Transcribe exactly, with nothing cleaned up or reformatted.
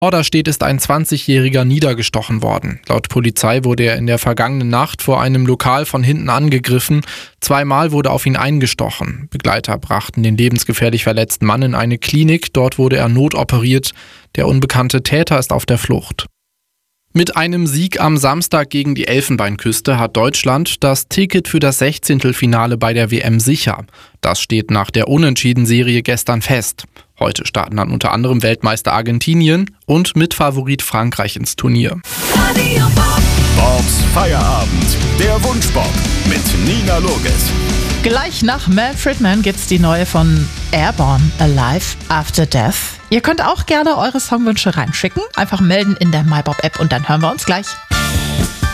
Norderstedt ist ein zwanzigjähriger niedergestochen worden. Laut Polizei wurde er in der vergangenen Nacht vor einem Lokal von hinten angegriffen. Zweimal wurde auf ihn eingestochen. Begleiter brachten den lebensgefährlich verletzten Mann in eine Klinik. Dort wurde er notoperiert. Der unbekannte Täter ist auf der Flucht. Mit einem Sieg am Samstag gegen die Elfenbeinküste hat Deutschland das Ticket für das Sechzehntelfinale bei der W M sicher. Das steht nach der Unentschieden-Serie gestern fest. Heute starten dann unter anderem Weltmeister Argentinien und Mitfavorit Frankreich ins Turnier. Bobs Feierabend, der Wunschbob mit Nina Loges. Gleich nach Mel Friedman gibt's die neue von Airborne, Alive After Death. Ihr könnt auch gerne eure Songwünsche reinschicken. Einfach melden in der MyBob-App und dann hören wir uns gleich.